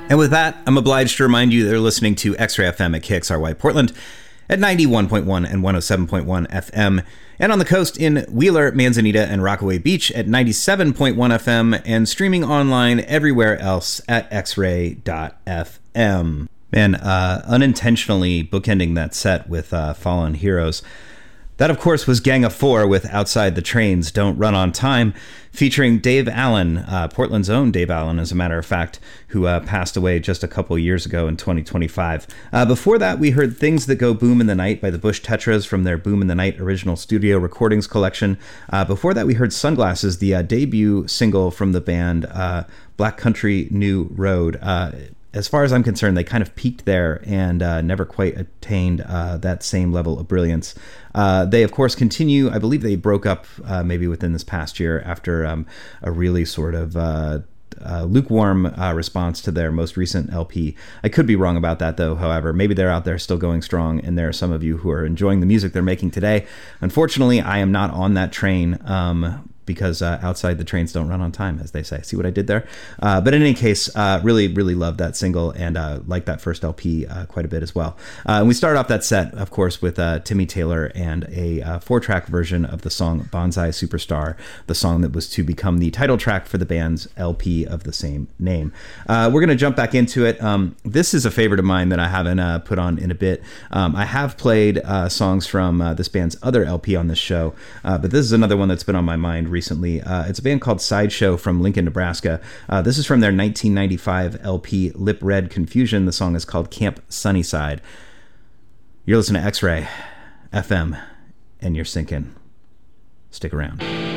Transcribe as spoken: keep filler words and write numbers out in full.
And with that, I'm obliged to remind you they're listening to X-Ray F M at K X R Y Portland at ninety-one point one and one oh seven point one F M, and on the coast in Wheeler, Manzanita, and Rockaway Beach at ninety-seven point one F M, and streaming online everywhere else at x ray dot f m. Man, uh, unintentionally bookending that set with uh, Fallen Heroes. That, of course, was Gang of Four with Outside the Trains Don't Run on Time, featuring Dave Allen, uh, Portland's own Dave Allen, as a matter of fact, who uh, passed away just a couple years ago in twenty twenty-five. Uh, before that, we heard Things That Go Boom in the Night by the Bush Tetras from their Boom in the Night original studio recordings collection. Uh, before that, we heard Sunglasses, the uh, debut single from the band uh, Black Country New Road. Uh, As far as I'm concerned, they kind of peaked there and uh, never quite attained uh, that same level of brilliance. Uh, they, of course, continue. I believe they broke up uh, maybe within this past year after um, a really sort of uh, uh, lukewarm uh, response to their most recent L P. I could be wrong about that, though, however. Maybe they're out there still going strong, and there are some of you who are enjoying the music they're making today. Unfortunately, I am not on that train. Um, because uh, outside the trains don't run on time, as they say. See what I did there? Uh, but in any case, uh, really, really loved that single and uh, liked that first L P uh, quite a bit as well. Uh, and we started off that set, of course, with uh, Timmy Taylor and a uh, four-track version of the song Bonsai Superstar, the song that was to become the title track for the band's L P of the same name. Uh, we're going to jump back into it. Um, this is a favorite of mine that I haven't uh, put on in a bit. Um, I have played uh, songs from uh, this band's other L P on this show, uh, but this is another one that's been on my mind recently. Recently. Uh, it's a band called Sideshow from Lincoln, Nebraska. Uh, this is from their nineteen ninety-five L P Lip Red Confusion. The song is called Camp Sunnyside. You're listening to X-Ray F M, and you're sinking. Stick around.